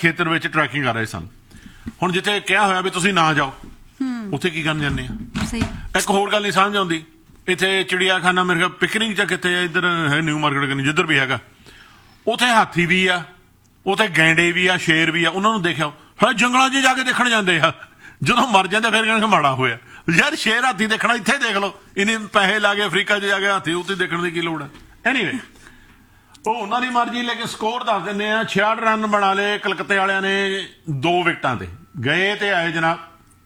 ਖੇਤਰ ਵਿੱਚ ਟਰੈਕਿੰਗ ਕਰ ਰਹੇ ਸਨ। ਹੁਣ ਜਿੱਥੇ ਕਿਹਾ ਹੋਇਆ ਵੀ ਤੁਸੀਂ ਨਾ ਜਾਓ, ਉੱਥੇ ਕੀ ਕਰਨ ਜਾਂਦੇ ਆ? ਇੱਕ ਹੋਰ ਗੱਲ ਨਹੀਂ ਸਮਝ ਆਉਂਦੀ, ਇੱਥੇ ਚਿੜੀਆਖਾਨਾ ਮੇਰੇ ਖਿਆਲ ਪਿਕਨਿਕ ਜਾਂ ਕਿੱਥੇ ਇੱਧਰ ਹੈ ਨਿਊ ਮਾਰਕੀਟ ਕਰਨੀ ਜਿੱਧਰ ਵੀ ਹੈਗਾ, ਉੱਥੇ ਹਾਥੀ ਵੀ ਆ, ਉੱਥੇ ਗੈਂਡੇ ਵੀ ਆ, ਸ਼ੇਰ ਵੀ ਆ। ਉਹਨਾਂ ਨੂੰ ਦੇਖਿਆ ਫਿਰ ਜੰਗਲਾਂ 'ਚ ਜਾ ਕੇ ਦੇਖਣ ਜਾਂਦੇ ਆ, ਜਦੋਂ ਮਰ ਜਾਂਦੇ ਫਿਰ ਕਹਿਣਗੇ ਮਾੜਾ ਹੋਇਆ। ਯਾਰ ਸ਼ੇਰ ਹਾਥੀ ਦੇਖਣਾ ਇੱਥੇ ਦੇਖ ਲਓ, ਇੰਨੇ ਪੈਸੇ ਲਾ ਕੇ ਅਫਰੀਕਾ 'ਚ ਜਾ ਕੇ ਹਾਥੀ ਉੱਥੇ ਦੇਖਣ ਦੀ ਕੀ ਲੋੜ ਹੈ? ਐਨੀਵੇ ਉਹ ਉਹਨਾਂ ਦੀ ਮਰਜ਼ੀ। ਲੇਕਿਨ ਸਕੋਰ ਦੱਸ ਦਿੰਦੇ ਆ, 66 ਰਨ ਬਣਾ ਲਏ ਕਲਕੱਤੇ ਵਾਲਿਆਂ ਨੇ 2 ਵਿਕਟਾਂ ਤੇ। ਗਏ ਤੇ ਆਏ ਜਨਾਬ।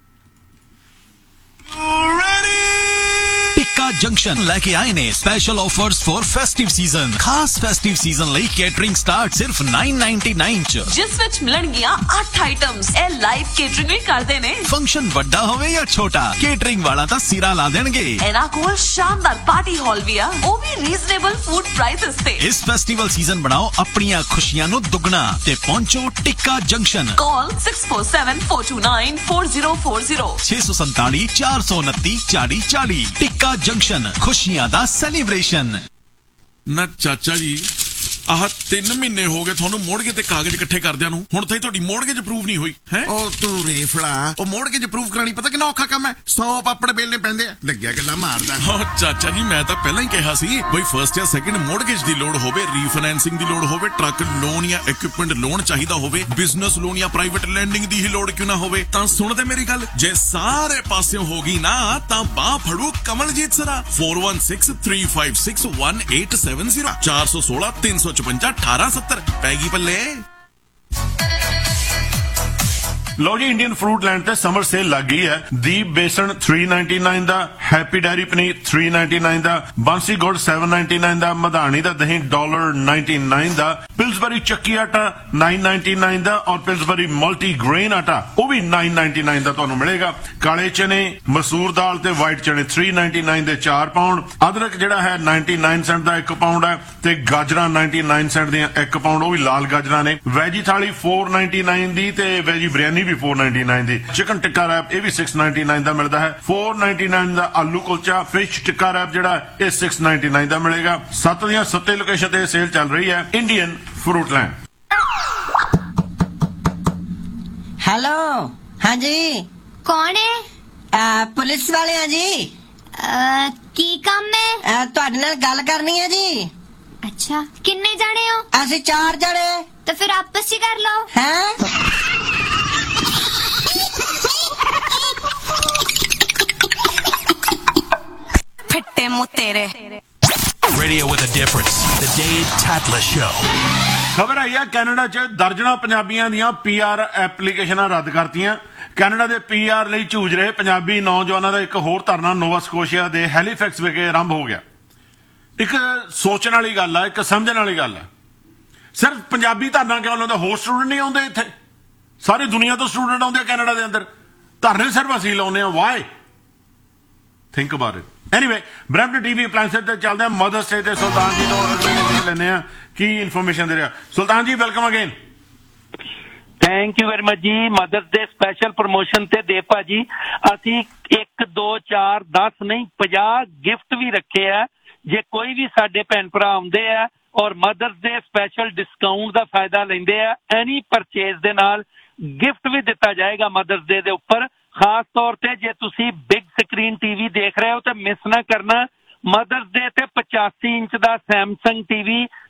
ਟਿੱਕਾ ਜੰਕਸ਼ਨ ਲੈਕੇ ਆਏ ਨੇ special offers for festive season. ਖਾਸ ਫੈਸਟਿਵ ਸੀਜ਼ਨ ਲਈ ਕੇਟਰਿੰਗ ਸਟਾਰਟ ਸਿਰਫ 999 ਚ, ਜਿਸ ਵਿੱਚ ਮਿਲਣਗੀਆਂ 8 ਆਈਟਮਸ। ਇਹ ਲਾਈਵ ਕੇਟਰਿੰਗ ਵੀ ਕਰਦੇ ਨੇ। ਫੰਕਸ਼ਨ ਵੱਡਾ ਹੋਵੇ ਜਾਂ ਛੋਟਾ, ਕੇਟਰਿੰਗ ਵਾਲਾ ਤਾਂ ਸਿਰਾ ਲਾ ਦੇਣਗੇ। ਇਹਨਾਂ ਕੋਲ ਸ਼ਾਨਦਾਰ ਪਾਰਟੀ ਹਾਲ ਵੀ ਆ, ਉਹ ਵੀ ਰੀਜ਼ਨੇਬਲ ਫੂਡ ਪ੍ਰਾਈਸਸ ਤੇ। ਇਸ ਫੈਸਟੀਵਲ ਸੀਜ਼ਨ ਬਣਾਓ ਆਪਣੀਆਂ ਖੁਸ਼ੀਆਂ ਨੂੰ ਦੁੱਗਣਾ ਤੇ ਪਹੁੰਚੋ ਟਿੱਕਾ ਜੰਕਸ਼ਨ। ਕਾਲ 6474294040 647 429 4040। ਟਿੱਕਾ ਜੰਕਸ਼ਨ, ਖੁਸ਼ੀਆਂ ਦਾ ਸੈਲੀਬ੍ਰੇਸ਼ਨ। ਨਾ ਚਾਚਾ ਜੀ, ਆਹ 3 ਮਹੀਨੇ ਹੋ ਗਏ ਤੁਹਾਨੂੰ ਮੋੜਗੇ ਤੇ ਕਾਗਜ਼ ਇਕੱਠੇ ਕਰਦਿਆਂ ਨੂੰ, ਹੁਣ ਤਾਈਂ ਤੁਹਾਡੀ ਮੋੜਗੇਜ ਅਪਰੂਵ ਨਹੀਂ ਹੋਈ ਹੈ। ਉਹ ਤੂੰ ਰੇਫੜਾ, ਉਹ ਮੋੜਗੇਜ ਅਪਰੂਵ ਕਰਾਣੀ ਪਤਾ ਕਿੰਨਾ ਔਖਾ ਕੰਮ ਹੈ। 100 ਪਾਪੜ ਬੇਲਣੇ ਪੈਂਦੇ ਆ। ਲੱਗਿਆ ਗੱਲਾਂ ਮਾਰਦਾ। ਹਾਂ ਚਾਚਾ ਜੀ, ਮੈਂ ਤਾਂ ਪਹਿਲਾਂ ਹੀ ਕਿਹਾ ਸੀ ਬਈ ਫਰਸਟ ਜਾਂ ਸੈਕਿੰਡ ਮੋੜਗੇਜ ਦੀ ਲੋੜ ਹੋਵੇ, ਰੀਫਾਈਨੈਂਸਿੰਗ ਦੀ ਲੋੜ ਹੋਵੇ, ਟਰੱਕ ਲੋਨ ਜਾਂ ਇਕਵਿਪਮੈਂਟ ਲੋਨ ਚਾਹੀਦਾ ਹੋਵੇ, ਬਿਜ਼ਨਸ ਲੋਨ ਜਾਂ ਪ੍ਰਾਈਵੇਟ ਲੈਂਡਿੰਗ ਦੀ ਹੀ ਲੋੜ ਕਿਉਂ ਨਾ ਹੋਵੇ, ਤਾਂ ਸੁਣਦੇ ਮੇਰੀ ਗੱਲ। ਜੇ ਸਾਰੇ ਪਾਸਿਓਂ ਹੋ ਗਈ ਨਾ ਤਾਂ ਬਾਹ ਫੜੂ ਕਮਲਜੀਤ ਸਰਾ। 4163561870 416 355 1870 ਪੈਗੀ ਪੱਲੇ। ਲਓ ਜੀ, ਇੰਡੀਅਨ ਫਰੂਟ ਲੈਂਡ ਤੇ ਸਮਰ ਸੇਲ ਲੱਗ ਗਈ ਹੈ। ਦੀਪ ਬੇਸਣ 399 ਦਾ, ਹੈਪੀ ਡੈਰੀ ਪਨੀਰ 399 ਦਾ, ਬਾਂਸੀ ਗੁੜ 799 ਦਾ, ਮਧਾਣੀ ਦਾ ਦਹੀਂ $99 ਦਾ, ਪਿਲਸਬਰੀ ਚੱਕੀ ਆਟਾ 999 ਦਾ ਔਰ ਪਿਲਸਬਰੀ ਮਲਟੀ ਗ੍ਰੇਨ ਆਟਾ ਉਹ ਵੀ 999 ਦਾ ਤੁਹਾਨੂੰ ਮਿਲੇਗਾ। ਕਾਲੇ ਚਨੇ, ਮਸੂਰ ਦਾਲ ਤੇ ਵਾਈਟ ਚਨੇ 399 ਦੇ 4 ਪਾਉਂਡ। ਅਦਰਕ ਜਿਹੜਾ ਹੈ 99 ਸੈਂਟ ਦਾ 1 ਪਾਉਂਡ ਹੈ ਤੇ ਗਾਜਰਾਂ 99 ਸੈਂਟ ਦੀਆਂ 1 ਪਾਉਂਡ, ਉਹ ਵੀ ਲਾਲ ਗਾਜਰਾਂ ਨੇ। ਵੈਜੀ ਥਾਲੀ 499 ਦੀ ਤੇ ਵੈਜੀ ਬਿਰਿਆਨੀ ਵੀ 499 ਦੀ। ਚਿਕਨ ਟਿੱਕਾ ਰੈਪ ਇਹ ਵੀ 699 ਦਾ ਮਿਲਦਾ ਹੈ। 499 ਦਾ ਆਲੂ ਕੁਲਚਾ, ਫਿਸ਼ ਟਿੱਕਾ ਰੈਪ ਜਿਹੜਾ ਇਹ 699 ਦਾ ਮਿਲੇਗਾ। 7 ਦੀਆਂ 7 ਲੋਕੇਸ਼ਨ ਤੇ ਸੇਲ ਚੱਲ ਰਹੀ ਹੈ ਇੰਡੀਅਨ ਫਰੂਟ ਲੈਂਡ। ਹੈਲੋ, ਹਾਂਜੀ ਕੌਣ ਹੈ? ਪੁਲਿਸ ਵਾਲੇ ਆ ਜੀ। ਕੀ ਕੰਮ ਹੈ? ਤੁਹਾਡੇ ਨਾਲ ਗੱਲ ਕਰਨੀ ਹੈ ਜੀ। ਅੱਛਾ, ਕਿੰਨੇ ਜਾਣੇ ਹੋ? ਅਸੀਂ 4 ਜਣੇ। ਤਾਂ ਫਿਰ ਆਪਸ ਚ ਕਰ ਲਓ। ਹੈ ਫਿੱਟੇ ਮੂੰਹ ਤੇਰੇ। Radio with a difference. The Dave Tatla Show. ਖਬਰ ਆਈ ਹੈ ਕੈਨੇਡਾ 'ਚ ਦਰਜਨਾਂ ਪੰਜਾਬੀਆਂ ਦੀਆਂ PR ਐਪਲੀਕੇਸ਼ਨਾਂ ਰੱਦ ਕਰਤੀਆਂ। ਕੈਨੇਡਾ ਦੇ PR ਲਈ ਝੂਝ ਰਹੇ ਪੰਜਾਬੀ ਨੌਜਵਾਨਾਂ ਦਾ ਇੱਕ ਹੋਰ ਧਰਨਾ ਨੋਵਾ ਸਕੋਸ਼ੀਆ ਦੇ ਹੈਲੀਫੈਕਸ ਵਿਖੇ ਆਰੰਭ ਹੋ ਗਿਆ। ਇੱਕ ਸੋਚਣ ਵਾਲੀ ਗੱਲ ਆ, ਇੱਕ ਸਮਝਣ ਵਾਲੀ ਗੱਲ ਆ। ਸਿਰਫ ਪੰਜਾਬੀ ਧਰਨਾ ਕਿਉਂ ਲਾਉਂਦੇ? ਹੋਰ ਸਟੂਡੈਂਟ ਨਹੀਂ ਆਉਂਦੇ ਇੱਥੇ? ਸਾਰੀ ਦੁਨੀਆ ਤੋਂ ਸਟੂਡੈਂਟ ਆਉਂਦੇ ਆ ਕੈਨੇਡਾ ਦੇ ਅੰਦਰ। ਧਰਨੇ ਸਿਰਫ ਅਸੀਂ ਲਾਉਂਦੇ ਆ। Y? Think about it. Anyway, Brampton TV appliances ਤੇ ਚੱਲਦੇ ਆ ਮਦਰਸ ਡੇ ਤੇ ਸੁਲਤਾਨ ਜੀ ਤੋਂ ਲੈਂਦੇ ਆ ਕੀ ਇਨਫੋਰਮੇਸ਼ਨ ਦੇ ਰਿਹਾ। ਸੁਲਤਾਨ ਜੀ, welcome again. Thank you very much ਜੀ। ਮਦਰਸ ਡੇ ਸਪੈਸ਼ਲ ਪ੍ਰਮੋਸ਼ਨ ਤੇ ਦੇਵ ਭਾਜੀ ਅਸੀਂ 1 2 4 10 ਨਹੀਂ 50 ਗਿਫਟ ਵੀ ਰੱਖੇ ਆ। ਜੇ ਕੋਈ ਵੀ ਸਾਡੇ ਭੈਣ ਭਰਾ ਆਉਂਦੇ ਆ ਔਰ ਮਦਰਸ ਡੇ ਸਪੈਸ਼ਲ ਡਿਸਕਾਊਂਟ ਦਾ ਫਾਇਦਾ ਲੈਂਦੇ ਆ, ਐਨੀ ਪਰਚੇਜ਼ ਦੇ ਨਾਲ ਗਿਫਟ ਵੀ ਦਿੱਤਾ ਜਾਏਗਾ ਮਦਰਸ ਡੇ ਦੇ ਉੱਪਰ। ਖਾਸ ਤੌਰ ਤੇ ਜੇ ਤੁਸੀਂ ਬਿਗ ਸਕਰੀਨ TV ਦੇਖ ਰਹੇ ਹੋ ਤਾਂ ਮਿਸ ਨਾ ਕਰਨਾ। ਮਦਰਸ ਡੇ ਤੇ 85 ਇੰਚ ਦਾ ਸੈਮਸੰਗ TV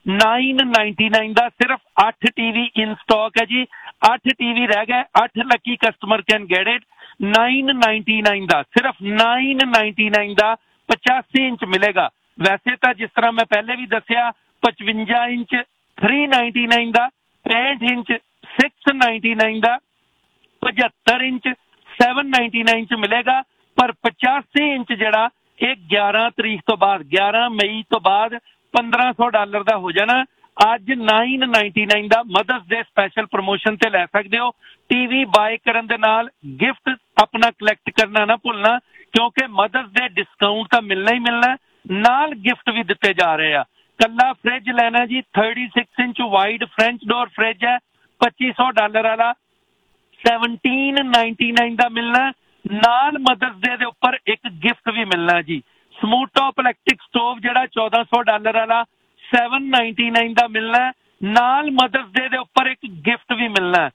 999 ਦਾ। ਸਿਰਫ 8 TV ਇਨ ਸਟਾਕ ਹੈ ਜੀ। 8 TV ਰਹਿ ਗਏ। 8 Lucky customer can get it. 999 ਦਾ, ਸਿਰਫ 999 ਦਾ 85 ਇੰਚ ਮਿਲੇਗਾ। ਵੈਸੇ ਤਾਂ ਜਿਸ ਤਰ੍ਹਾਂ ਮੈਂ ਪਹਿਲੇ ਵੀ ਦੱਸਿਆ 55 ਇੰਚ 399 ਦਾ, 65 ਇੰਚ 699 ਦਾ, 75 ਇੰਚ 799 ਚ ਮਿਲੇਗਾ। ਪਰ 85 ਇੰਚ ਜਿਹੜਾ ਇਹ 11 ਤਰੀਕ ਤੋਂ ਬਾਅਦ 11 ਮਈ ਤੋਂ ਬਾਅਦ $1500 ਦਾ ਹੋ ਜਾਣਾ। ਅੱਜ 999 ਦਾ ਮਦਰਸ ਡੇ ਸਪੈਸ਼ਲ ਪ੍ਰਮੋਸ਼ਨ ਤੇ ਲੈ ਸਕਦੇ ਹੋ। TV ਬਾਏ ਕਰਨ ਦੇ ਨਾਲ ਗਿਫਟ ਆਪਣਾ ਕਲੈਕਟ ਕਰਨਾ ਨਾ ਭੁੱਲਣਾ, ਕਿਉਂਕਿ ਮਦਰਸ ਡੇ ਡਿਸਕਾਊਂਟ ਤਾਂ ਮਿਲਣਾ ਹੀ ਮਿਲਣਾ, ਨਾਲ ਗਿਫਟ ਵੀ ਦਿੱਤੇ ਜਾ ਰਹੇ ਆ। ਕੱਲਾ ਫ੍ਰਿਜ ਲੈਣਾ ਜੀ 36 inch wide French door fridge ਹੈ $2500 ਵਾਲਾ 1799 ਦਾ ਮਿਲਣਾ। ਨਾਲ ਮਦਰਸ ਡੇ ਦੇ ਉੱਪਰ ਇੱਕ ਗਿਫਟ ਵੀ ਮਿਲਣਾ ਜੀ। ਸਮੂਥ ਟੌਪ ਇਲੈਕਟ੍ਰਿਕ ਸਟੋਵ ਜਿਹੜਾ $1400 ਵਾਲਾ 799 ਦਾ ਮਿਲਣਾ। ਨਾਲ ਮਦਰਸ ਡੇ ਦੇ ਉੱਪਰ ਇੱਕ ਗਿਫਟ ਵੀ ਮਿਲਣਾ।